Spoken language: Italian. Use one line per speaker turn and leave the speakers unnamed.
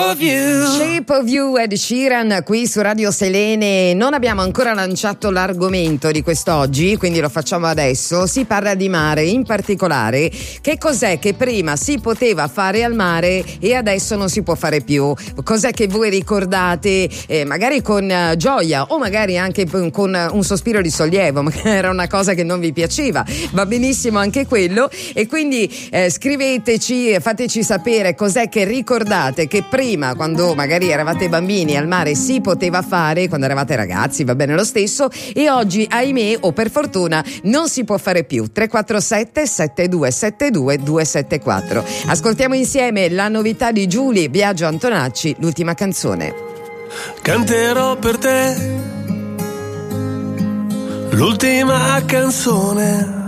of You.
Shape of You, Ed Sheeran, qui su Radio Selene. Non abbiamo ancora lanciato l'argomento di quest'oggi, quindi lo facciamo adesso. Si parla di mare, in particolare che cos'è che prima si poteva fare al mare e adesso non si può fare più. Cos'è che voi ricordate magari con gioia o magari anche con un sospiro di sollievo, magari era una cosa che non vi piaceva, va benissimo anche quello. E quindi scriveteci, fateci sapere cos'è che ricordate che prima, quando magari eravate bambini, al mare si poteva fare, quando eravate ragazzi va bene lo stesso, e oggi ahimè o per fortuna non si può fare più. 347 7272 274. Ascoltiamo insieme la novità di Giulia, Biagio Antonacci, l'ultima canzone.
Canterò per te l'ultima canzone